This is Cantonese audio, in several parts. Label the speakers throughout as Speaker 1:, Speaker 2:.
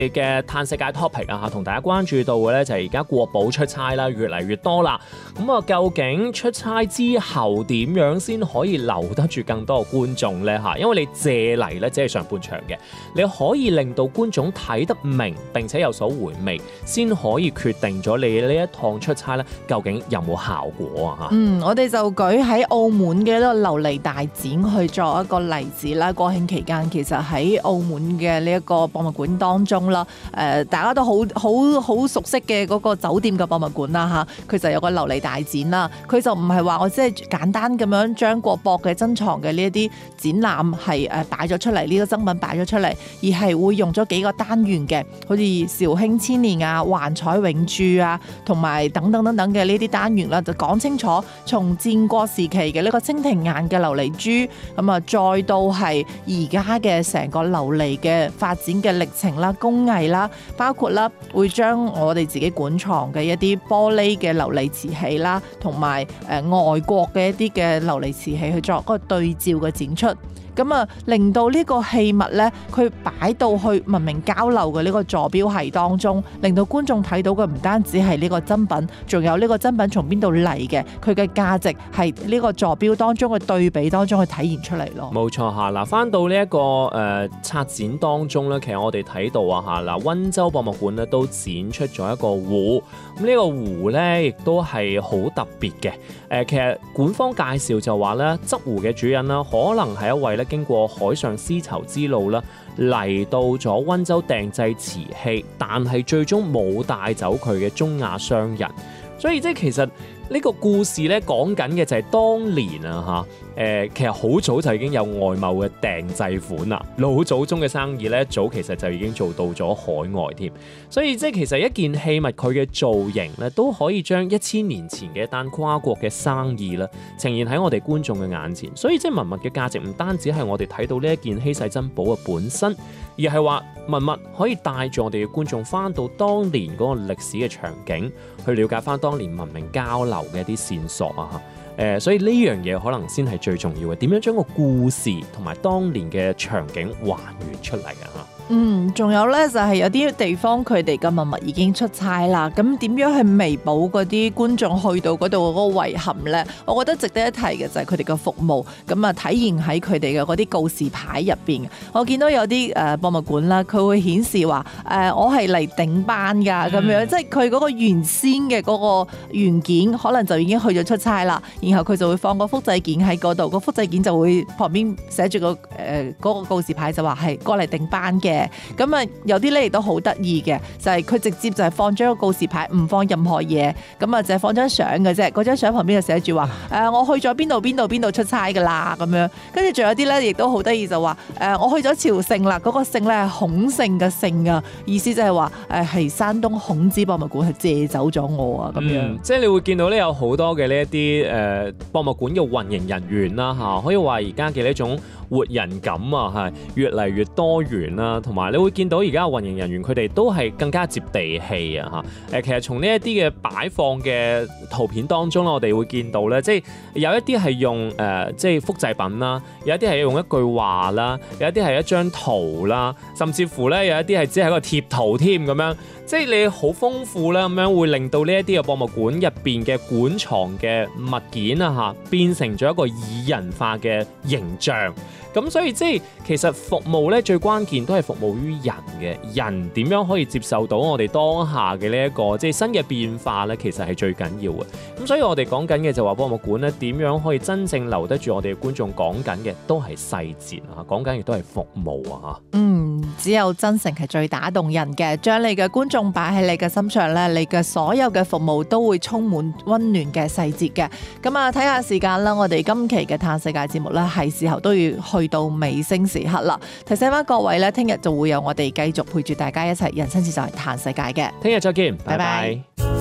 Speaker 1: 嘅嘆世界 topic 啊，同大家關注到嘅咧就係而家國寶出差啦，越嚟越多啦。咁啊，究竟出差之後點樣先可以留得住更多嘅觀眾呢？因為你借嚟咧只係上半場嘅，你可以令到觀眾睇得明並且有所回味，先可以決定咗你呢一趟出差咧究竟有冇效果啊？
Speaker 2: 我哋就舉喺澳門嘅一個琉璃大展去作一個例子啦。國慶期間其實喺澳門嘅呢一個博物館當中啦，大家都好熟悉嘅嗰個酒店嘅博物館啦佢就有個琉璃大展啦。佢就唔係話我即係簡單咁樣將國博嘅珍藏嘅呢一啲展覽係擺咗出嚟，呢個珍品擺咗出嚟，而係會用咗幾個單元嘅，好似紹興千年啊、幻彩永駐啊，同埋等等嘅呢啲單元啦，就講清楚從戰國時期嘅呢個蜻蜓眼嘅琉璃珠，咁啊再到係而家嘅成個琉璃嘅發展嘅歷程啦、工藝啦，包括啦會將我哋自己館藏嘅一啲玻璃嘅琉璃瓷器啦，同埋外國嘅一啲嘅琉璃瓷器去作一個對照嘅展出。咁啊，令到呢個器物咧，佢擺到去文明交流嘅呢個座標系當中，令到觀眾睇到嘅唔單止係呢個珍品，仲有呢個珍品從邊度嚟嘅，佢嘅價值係呢個座標當中嘅對比當中去體現出嚟咯。
Speaker 1: 冇錯嚇，嗱，翻到呢一個策展當中咧，其實我哋睇到啊嚇，嗱，溫州博物館咧都展出咗一個壺，咁呢個壺咧亦都係好特別嘅。其實館方介紹就話咧，執壺嘅主人啦，可能係一位咧經過海上絲綢之路啦，嚟到咗溫州訂製瓷器，但係最終冇帶走佢嘅中亞商人。所以即係其實呢個故事咧講緊嘅就係當年啊其實好早就已經有外貿嘅訂製款啦，老祖宗嘅生意咧早其實就已經做到咗海外添。所以即係其實一件器物佢嘅造型咧都可以將1000年前嘅一單跨國嘅生意啦呈現喺我哋觀眾嘅眼前。所以即係文物嘅價值唔單止係我哋睇到呢一件稀世珍寶嘅本身，而係話文物可以帶住我哋嘅觀眾翻到當年嗰個歷史嘅場景，去了解翻當年文明交流嘅一啲線索啊。所以呢樣嘢可能先係最重要嘅，點樣將個故事同埋當年嘅場景還原出嚟啊！
Speaker 2: 仲有咧就係有啲地方佢哋嘅文物已經出差啦，咁點樣去彌補嗰啲觀眾去到嗰度嗰個遺憾咧？我覺得值得一提嘅就係佢哋嘅服務，咁啊體現喺佢哋嘅嗰啲告示牌入邊。我見到有啲博物館啦，佢會顯示話我係嚟頂班㗎咁樣，即係佢嗰個原先嘅嗰個原件可能就已經去咗出差啦，然後佢就會放個複製件喺嗰度，個複製件就會旁邊寫住嗰個告示牌就話係過嚟頂班嘅。咁啊，有啲咧亦都好得意嘅，就係佢直接就係放張個告示牌，唔放任何嘢，咁啊就係放張相嘅啫。嗰張相旁邊就寫住話我去咗邊度出差噶啦咁樣。跟住仲有啲咧，亦都好得意就話我去咗朝聖啦，嗰個聖咧係孔聖嘅聖啊，意思就係話係山東孔子博物館係借走咗我啊咁樣。
Speaker 1: 即係你會見到咧有好多嘅呢一啲博物館嘅運營人員啦嚇，可以話而家嘅呢種活人感啊係越嚟越多元啦，同埋你會見到而家嘅運營人員佢哋都係更加接地氣啊嚇。其實從呢一啲嘅擺放嘅圖片當中咧，我哋會見到咧，即係有一啲係用即係複製品啦，有一啲係用一句話啦，有一啲係一張圖啦，甚至乎咧有一啲係只係一個貼圖添咁樣。即係你好豐富啦，咁樣會令到呢一啲嘅博物館入邊嘅館藏嘅物件啊嚇，變成咗一個擬人化嘅形象。咁所以即係其實服務咧最關鍵都係服務於人嘅，人點樣可以接受到我哋當下嘅呢一個即係新嘅變化咧，其實係最緊要嘅。咁所以我哋講緊嘅就話博物館咧點樣可以真正留得住我哋嘅觀眾，講緊嘅都係細節啊，講緊亦都係服務啊。
Speaker 2: 只有真誠係最打動人嘅，將你嘅觀眾擺喺你嘅心上咧，你嘅所有嘅服務都會充滿溫暖嘅細節嘅。咁啊，睇下時間啦，我哋今期嘅嘆世界節目咧係時候都要去到尾聲時刻啦。提醒翻各位咧，聽日就會有我哋繼續陪住大家一齊人生自在嘆世界嘅。
Speaker 1: 聽日再見，拜
Speaker 2: 拜。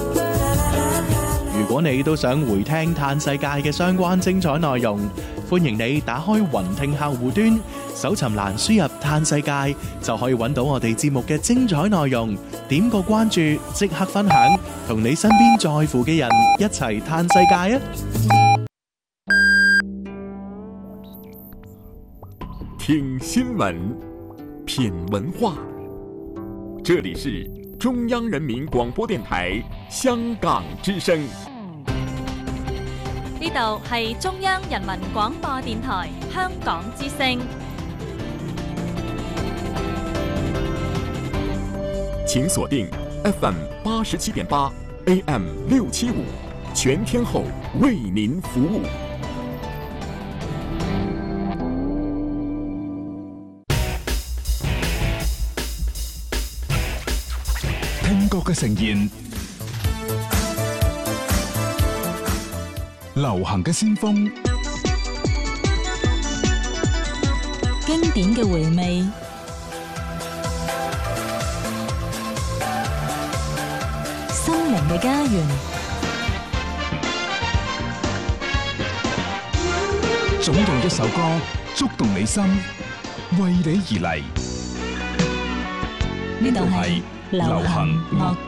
Speaker 3: 如果你都想回聽嘆世界嘅相關精彩內容，歡迎你打開雲聽客戶端，搜尋欄輸入嘆世界，就可以揾到我哋節目嘅精彩內容。點個關注，即刻分享，同你身邊在乎嘅人一齊嘆世界啊！
Speaker 4: 聽新聞，品文化， 这里是中央人民廣播電台香港之聲。
Speaker 5: 呢度係中央人民廣播電台香港之聲。
Speaker 4: 請鎖定 FM 87.8 AM 675，全天候為您服務。
Speaker 6: 聽覺嘅盛宴，流行嘅先鋒，
Speaker 7: 經典嘅回味，心靈嘅家園。
Speaker 6: 總有一首歌觸動你心，為你而嚟。
Speaker 7: 呢度係流行樂